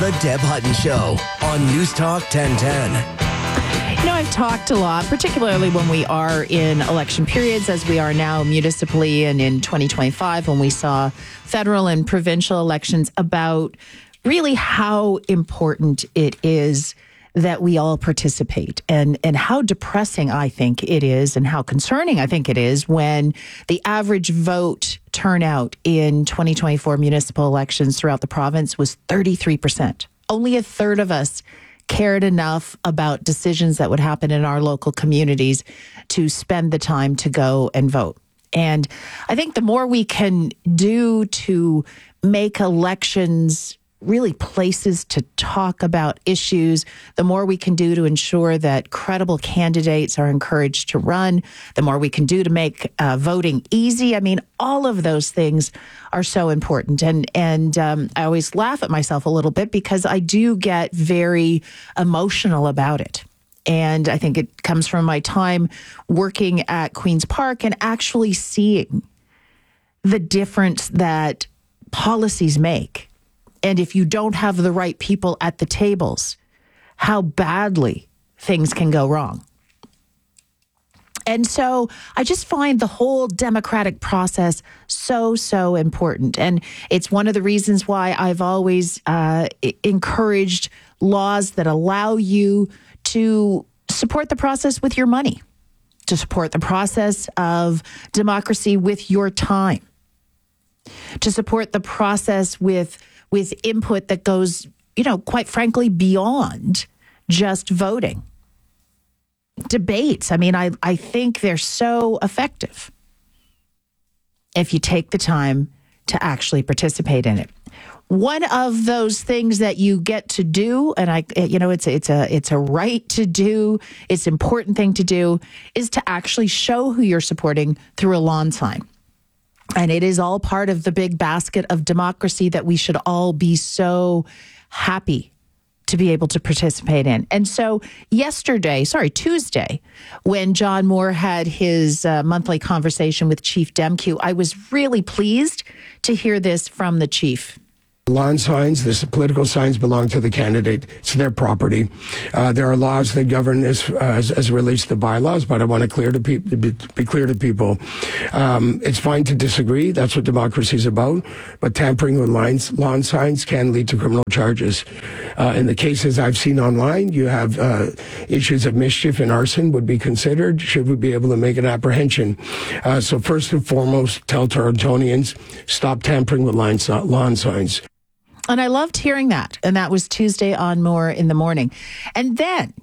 The Deb Hutton Show on News Talk 1010. You know, I've talked a lot, particularly when we are in election periods, as we are now municipally and in 2025, when we saw federal and provincial elections, about really how important it is that we all participate, and how depressing I think it is and how concerning I think it is when the average vote turnout in 2024 municipal elections throughout the province was 33%. Only a third of us cared enough about decisions that would happen in our local communities to spend the time to go and vote. And I think the more we can do to make elections really places to talk about issues, the more we can do to ensure that credible candidates are encouraged to run, the more we can do to make voting easy. I mean, all of those things are so important. And I always laugh at myself a little bit because I do get very emotional about it. And I think it comes from my time working at Queen's Park and actually seeing the difference that policies make. And if you don't have the right people at the tables, how badly things can go wrong. And so I just find the whole democratic process so important. And it's one of the reasons why I've always encouraged laws that allow you to support the process with your money, to support the process of democracy with your time, to support the process with input that goes, quite frankly, beyond just voting. Debates, I think they're so effective if you take the time to actually participate in it. One of those things that you get to do, and it's a right to do, it's an important thing to do, is to actually show who you're supporting through a lawn sign. And it is all part of the big basket of democracy that we should all be so happy to be able to participate in. And so Tuesday, when John Moore had his monthly conversation with Chief Demkiw, I was really pleased to hear this from the chief. Lawn signs, the political signs belong to the candidate. It's their property. There are laws that govern this as relates to bylaws, but I want to be clear to people. It's fine to disagree. That's what democracy is about. But tampering with lawn signs can lead to criminal charges. In the cases I've seen online, you have issues of mischief and arson would be considered should we be able to make an apprehension. So first and foremost, tell Torontonians, stop tampering with lawn signs. And I loved hearing that. And that was Tuesday on Moore in the Morning. And then,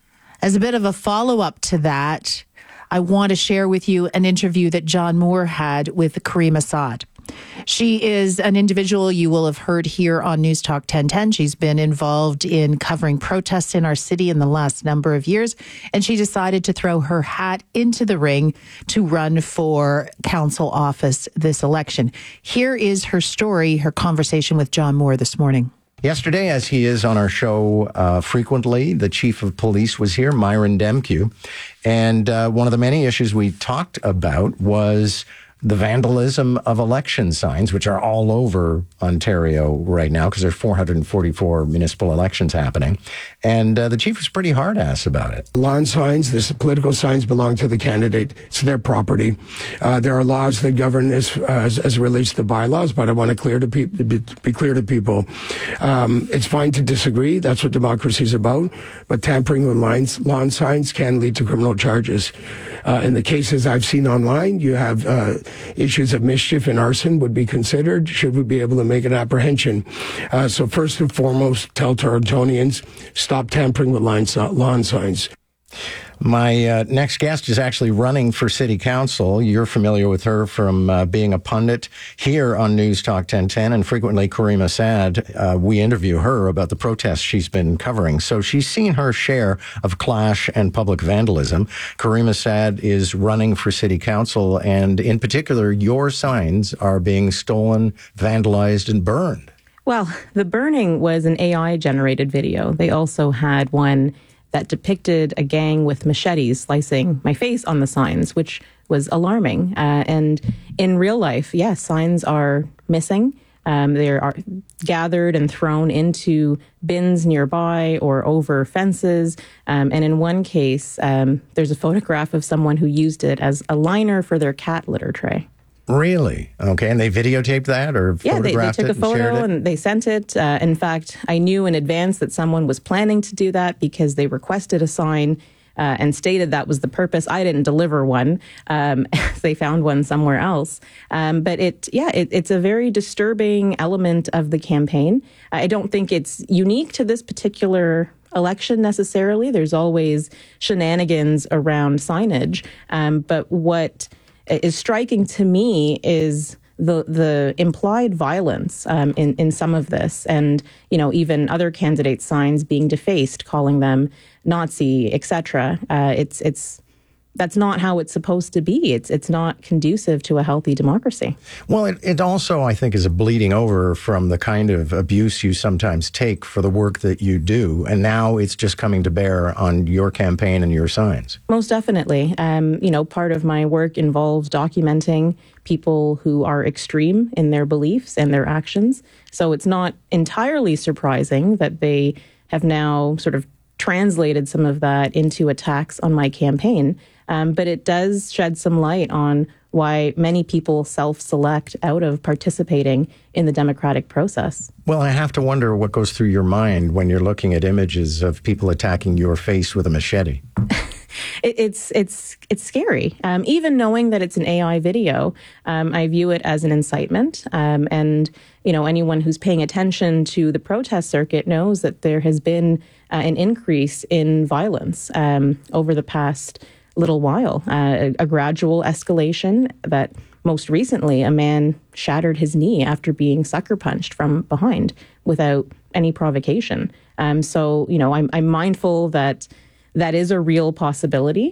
as a bit of a follow-up to that, I want to share with you an interview that John Moore had with Kareem Assad. She is an individual you will have heard here on News Talk 1010. She's been involved in covering protests in our city in the last number of years, and she decided to throw her hat into the ring to run for council office this election. Here is her story, her conversation with John Moore this morning. Yesterday, as he is on our show frequently, the chief of police was here, Myron Demkiw, and one of the many issues we talked about was the vandalism of election signs, which are all over Ontario right now because there are 444 municipal elections happening. And the chief was pretty hard-ass about it. Lawn signs, the political signs belong to the candidate. It's their property. There are laws that govern this as relates to bylaws, but I want to be clear to people. It's fine to disagree. That's what democracy is about. But tampering with lawn signs can lead to criminal charges. In the cases I've seen online, you have issues of mischief and arson would be considered should we be able to make an apprehension. So first and foremost, tell Torontonians, stop tampering with lawn signs. My next guest is actually running for city council. You're familiar with her from being a pundit here on News Talk 1010, and frequently Kareem Assad. We interview her about the protests she's been covering. So she's seen her share of clash and public vandalism. Kareem Assad is running for city council, and in particular, your signs are being stolen, vandalized, and burned. Well, the burning was an AI-generated video. They also had one that depicted a gang with machetes slicing my face on the signs, which was alarming. And in real life, yes, signs are missing. They are gathered and thrown into bins nearby or over fences. And in one case, there's a photograph of someone who used it as a liner for their cat litter tray. Really? Okay. And they videotaped that or photographed it? Yeah, they took a photo and they sent it. In fact, I knew in advance that someone was planning to do that because they requested a sign and stated that was the purpose. I didn't deliver one. They found one somewhere else. But it's a very disturbing element of the campaign. I don't think it's unique to this particular election necessarily. There's always shenanigans around signage. But what is striking to me is the implied violence in some of this, and even other candidates' signs being defaced, calling them Nazi, etc. That's not how it's supposed to be. It's not conducive to a healthy democracy. Well, it also, I think, is a bleeding over from the kind of abuse you sometimes take for the work that you do, and now it's just coming to bear on your campaign and your signs. Most definitely. Part of my work involves documenting people who are extreme in their beliefs and their actions. So it's not entirely surprising that they have now sort of translated some of that into attacks on my campaign. But it does shed some light on why many people self-select out of participating in the democratic process. Well, I have to wonder what goes through your mind when you're looking at images of people attacking your face with a machete. It's scary. Even knowing that it's an AI video, I view it as an incitement. And anyone who's paying attention to the protest circuit knows that there has been an increase in violence over the past little while, a gradual escalation that most recently a man shattered his knee after being sucker punched from behind without any provocation. So I'm mindful that is a real possibility.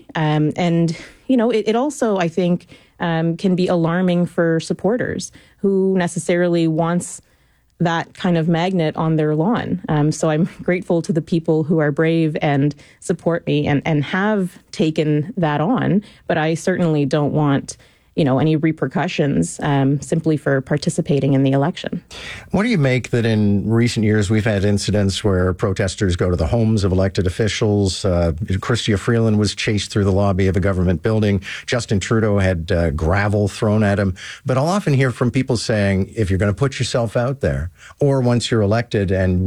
It also, I think, can be alarming for supporters who necessarily wants that kind of magnet on their lawn. So I'm grateful to the people who are brave and support me and have taken that on. But I certainly don't want any repercussions simply for participating in the election. What do you make that in recent years we've had incidents where protesters go to the homes of elected officials? Chrystia Freeland was chased through the lobby of a government building. Justin Trudeau had gravel thrown at him. But I'll often hear from people saying, if you're going to put yourself out there, or once you're elected and